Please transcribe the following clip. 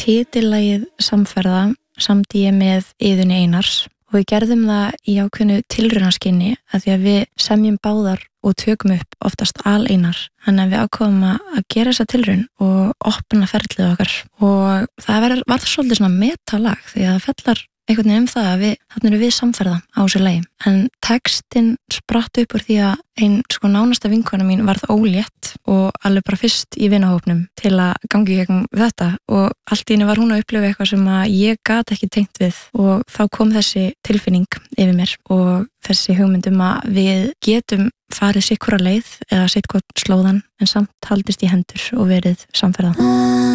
Titillagið Samferða samdi ég með Iðunni Einars og við gerðum það í ákveðnu tilraunaskyni að því að við semjum báðar og tökum upp oftast aleinar. Þannig að við ákváðum að gera þessa tilraun og opna ferlið okkar og það varð svolítið svona metalag því að það fellar einhvern veginn það að þarna erum við samferða á þessu lagi. En textinn spratt upp úr því að ein sko nánasta vinkona mín varð ólétt og alveg bara fyrst í vinahópnum til að gangi í gegnum þetta og allt í einu var hún að upplifa eitthvað sem að ég gat ekki tengt við og þá kom þessi tilfinning yfir mér og þessi hugmynd að við getum farið sitt hvora leið eða sitt hvort slóðan en samt haldist í hendur og verið samferða.